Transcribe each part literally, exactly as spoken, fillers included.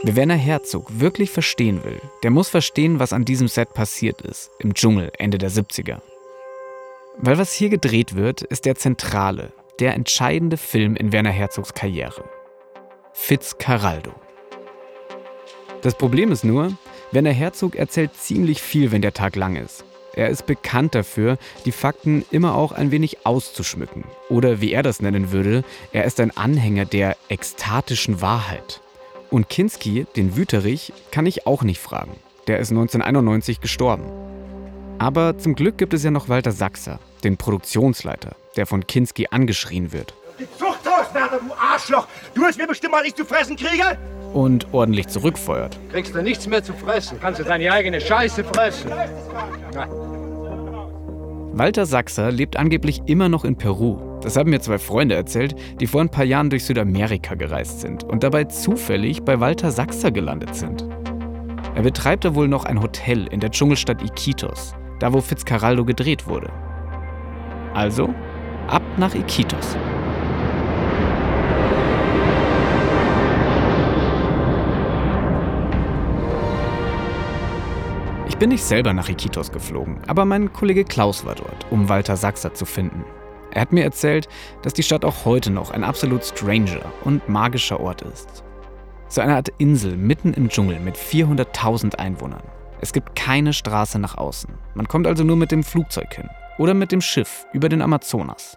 Wer Werner Herzog wirklich verstehen will, der muss verstehen, was an diesem Set passiert ist, im Dschungel Ende der siebziger. Weil was hier gedreht wird, ist der zentrale, der entscheidende Film in Werner Herzogs Karriere. Fitzcarraldo. Das Problem ist nur, Werner Herzog erzählt ziemlich viel, wenn der Tag lang ist. Er ist bekannt dafür, die Fakten immer auch ein wenig auszuschmücken. Oder wie er das nennen würde, er ist ein Anhänger der ekstatischen Wahrheit. Und Kinski, den Wüterich, kann ich auch nicht fragen. Der ist neunzehnhunderteinundneunzig gestorben. Aber zum Glück gibt es ja noch Walter Sachser, den Produktionsleiter, der von Kinski angeschrien wird. Die Zuchthauswärter, du Arschloch! Du willst mir bestimmt mal nicht zu fressen kriegen? Und ordentlich zurückfeuert. Kriegst du nichts mehr zu fressen, kannst du deine eigene Scheiße fressen. Ja. Walter Sachser lebt angeblich immer noch in Peru. Das haben mir zwei Freunde erzählt, die vor ein paar Jahren durch Südamerika gereist sind und dabei zufällig bei Walter Sachser gelandet sind. Er betreibt da wohl noch ein Hotel in der Dschungelstadt Iquitos, da wo Fitzcarraldo gedreht wurde. Also, ab nach Iquitos. Ich bin nicht selber nach Iquitos geflogen, aber mein Kollege Klaus war dort, um Walter Sachser zu finden. Er hat mir erzählt, dass die Stadt auch heute noch ein absolut stranger und magischer Ort ist. So eine Art Insel mitten im Dschungel mit vierhunderttausend Einwohnern. Es gibt keine Straße nach außen. Man kommt also nur mit dem Flugzeug hin oder mit dem Schiff über den Amazonas.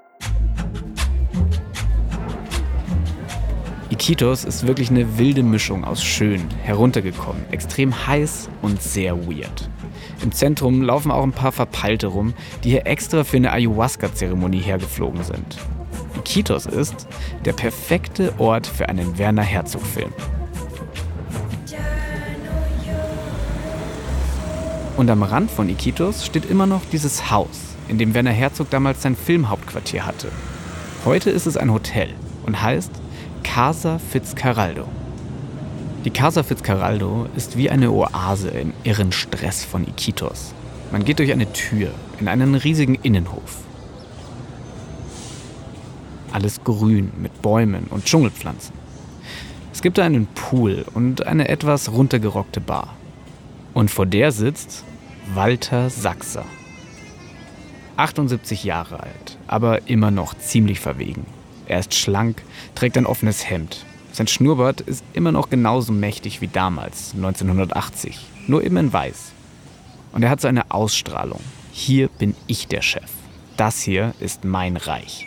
Iquitos ist wirklich eine wilde Mischung aus schön, heruntergekommen, extrem heiß und sehr weird. Im Zentrum laufen auch ein paar Verpeilte rum, die hier extra für eine Ayahuasca-Zeremonie hergeflogen sind. Iquitos ist der perfekte Ort für einen Werner Herzog-Film. Und am Rand von Iquitos steht immer noch dieses Haus, in dem Werner Herzog damals sein Filmhauptquartier hatte. Heute ist es ein Hotel und heißt Casa Fitzcarraldo. Die Casa Fitzcarraldo ist wie eine Oase im irren Stress von Iquitos. Man geht durch eine Tür in einen riesigen Innenhof. Alles grün mit Bäumen und Dschungelpflanzen. Es gibt da einen Pool und eine etwas runtergerockte Bar. Und vor der sitzt Walter Sachser. achtundsiebzig Jahre alt, aber immer noch ziemlich verwegen. Er ist schlank, trägt ein offenes Hemd. Sein Schnurrbart ist immer noch genauso mächtig wie damals, neunzehnhundertachtzig, nur eben in weiß. Und er hat so eine Ausstrahlung. Hier bin ich der Chef. Das hier ist mein Reich.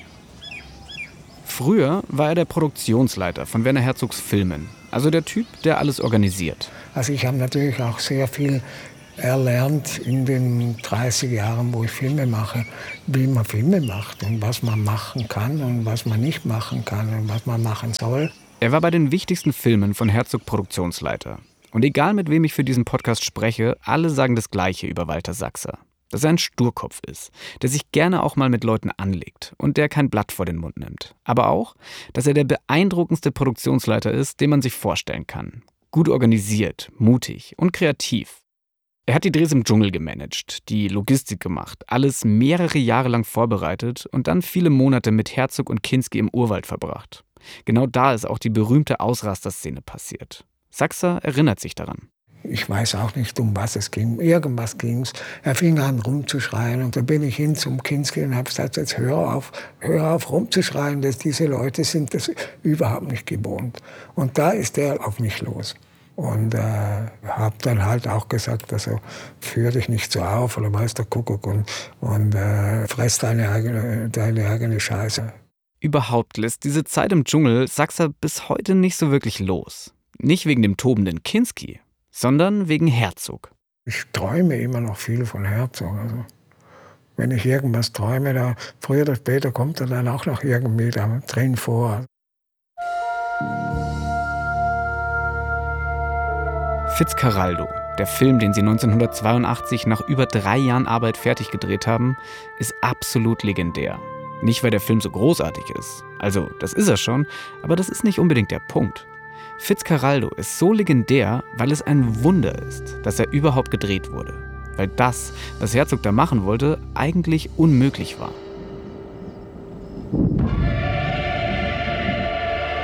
Früher war er der Produktionsleiter von Werner Herzogs Filmen, also der Typ, der alles organisiert. Also ich habe natürlich auch sehr viel erlernt in den dreißig Jahren, wo ich Filme mache, wie man Filme macht und was man machen kann und was man nicht machen kann und was man machen soll. Er war bei den wichtigsten Filmen von Herzog Produktionsleiter. Und egal mit wem ich für diesen Podcast spreche, alle sagen das Gleiche über Walter Sachser. Dass er ein Sturkopf ist, der sich gerne auch mal mit Leuten anlegt und der kein Blatt vor den Mund nimmt. Aber auch, dass er der beeindruckendste Produktionsleiter ist, den man sich vorstellen kann. Gut organisiert, mutig und kreativ. Er hat die Drehs im Dschungel gemanagt, die Logistik gemacht, alles mehrere Jahre lang vorbereitet und dann viele Monate mit Herzog und Kinski im Urwald verbracht. Genau da ist auch die berühmte Ausrasterszene passiert. Sachser erinnert sich daran. Ich weiß auch nicht, um was es ging. Irgendwas ging's. Er fing an rumzuschreien und da bin ich hin zum Kinski und habe gesagt, jetzt hör auf, hör auf rumzuschreien, dass diese Leute sind das überhaupt nicht gewohnt. Und da ist er auf mich los. Und äh, habe dann halt auch gesagt, also führ dich nicht so auf oder weiß der Kuckuck und, und äh, fress deine eigene, deine eigene Scheiße. Überhaupt lässt diese Zeit im Dschungel Sachser bis heute nicht so wirklich los. Nicht wegen dem tobenden Kinski, sondern wegen Herzog. Ich träume immer noch viel von Herzog. Also, wenn ich irgendwas träume, da früher oder später kommt er dann auch noch irgendwie da drin vor. Fitzcarraldo, der Film, den sie neunzehnhundertzweiundachtzig nach über drei Jahren Arbeit fertig gedreht haben, ist absolut legendär. Nicht, weil der Film so großartig ist. Also, das ist er schon, aber das ist nicht unbedingt der Punkt. Fitzcarraldo ist so legendär, weil es ein Wunder ist, dass er überhaupt gedreht wurde. Weil das, was Herzog da machen wollte, eigentlich unmöglich war.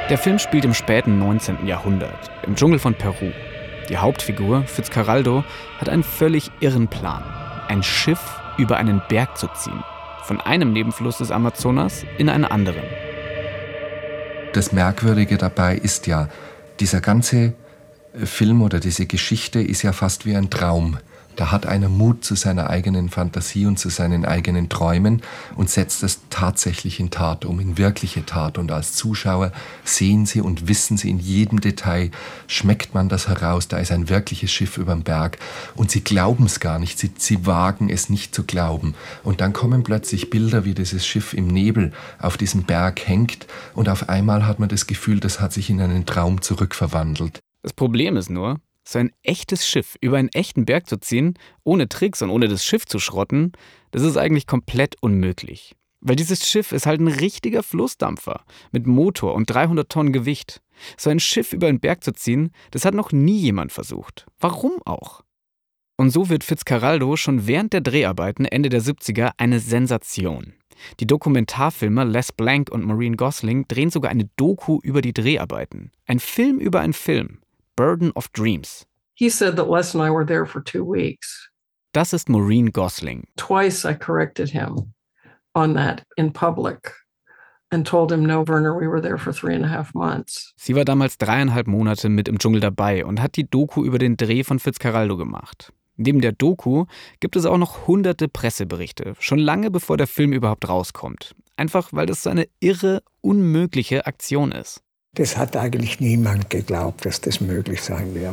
Der Film spielt im späten neunzehnten Jahrhundert, im Dschungel von Peru. Die Hauptfigur, Fitzcarraldo, hat einen völlig irren Plan. Ein Schiff über einen Berg zu ziehen. Von einem Nebenfluss des Amazonas in einen anderen. Das Merkwürdige dabei ist ja, dieser ganze Film oder diese Geschichte ist ja fast wie ein Traum. Da hat einer Mut zu seiner eigenen Fantasie und zu seinen eigenen Träumen und setzt das tatsächlich in Tat um, in wirkliche Tat. Und als Zuschauer sehen Sie und wissen Sie in jedem Detail, schmeckt man das heraus, da ist ein wirkliches Schiff über dem Berg. Und Sie glauben es gar nicht, Sie, Sie wagen es nicht zu glauben. Und dann kommen plötzlich Bilder, wie dieses Schiff im Nebel auf diesem Berg hängt. Und auf einmal hat man das Gefühl, das hat sich in einen Traum zurückverwandelt. Das Problem ist nur, so ein echtes Schiff über einen echten Berg zu ziehen, ohne Tricks und ohne das Schiff zu schrotten, das ist eigentlich komplett unmöglich. Weil dieses Schiff ist halt ein richtiger Flussdampfer mit Motor und dreihundert Tonnen Gewicht. So ein Schiff über einen Berg zu ziehen, das hat noch nie jemand versucht. Warum auch? Und so wird Fitzcarraldo schon während der Dreharbeiten Ende der siebziger eine Sensation. Die Dokumentarfilmer Les Blank und Maureen Gosling drehen sogar eine Doku über die Dreharbeiten. Ein Film über einen Film. Burden of Dreams. He said that Les and I were there for two weeks. Das ist Maureen Gosling. Twice I corrected him on that in public and told him, no, Werner, we were there for three and a half months. Sie war damals dreieinhalb Monate mit im Dschungel dabei und hat die Doku über den Dreh von Fitzcarraldo gemacht. Neben der Doku gibt es auch noch hunderte Presseberichte, schon lange bevor der Film überhaupt rauskommt. Einfach, weil das so eine irre, unmögliche Aktion ist. Das hat eigentlich niemand geglaubt, dass das möglich sein wird.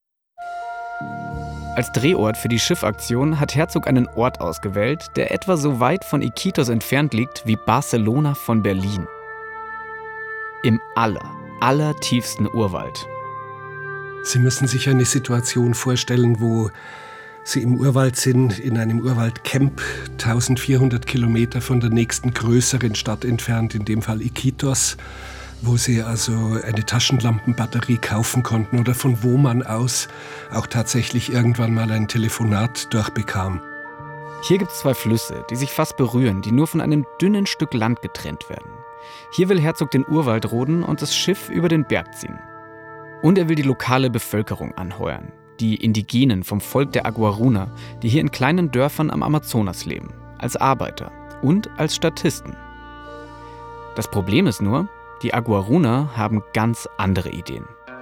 Als Drehort für die Schiffaktion hat Herzog einen Ort ausgewählt, der etwa so weit von Iquitos entfernt liegt wie Barcelona von Berlin. Im aller, allertiefsten Urwald. Sie müssen sich eine Situation vorstellen, wo Sie im Urwald sind, in einem Urwaldcamp, eintausendvierhundert Kilometer von der nächsten größeren Stadt entfernt, in dem Fall Iquitos, wo Sie also eine Taschenlampenbatterie kaufen konnten oder von wo man aus auch tatsächlich irgendwann mal ein Telefonat durchbekam. Hier gibt es zwei Flüsse, die sich fast berühren, die nur von einem dünnen Stück Land getrennt werden. Hier will Herzog den Urwald roden und das Schiff über den Berg ziehen. Und er will die lokale Bevölkerung anheuern, die Indigenen vom Volk der Aguaruna, die hier in kleinen Dörfern am Amazonas leben, als Arbeiter und als Statisten. Das Problem ist nur, die Aguaruna haben ganz andere Ideen.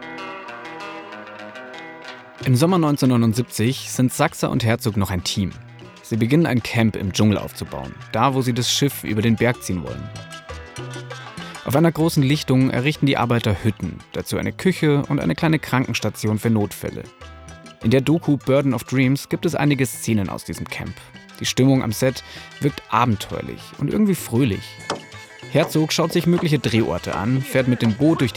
Im Sommer neunzehnhundertneunundsiebzig sind Sachser und Herzog noch ein Team. Sie beginnen ein Camp im Dschungel aufzubauen, da wo sie das Schiff über den Berg ziehen wollen. Auf einer großen Lichtung errichten die Arbeiter Hütten, dazu eine Küche und eine kleine Krankenstation für Notfälle. In der Doku Burden of Dreams gibt es einige Szenen aus diesem Camp. Die Stimmung am Set wirkt abenteuerlich und irgendwie fröhlich. Herzog schaut sich mögliche Drehorte an, fährt mit dem Boot durch